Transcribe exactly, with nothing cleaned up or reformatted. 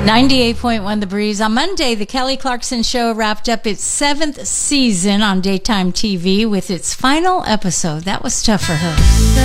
ninety-eight point one The Breeze. On Monday, The Kelly Clarkson Show wrapped up its seventh season on daytime T V with its final episode. That was tough for her.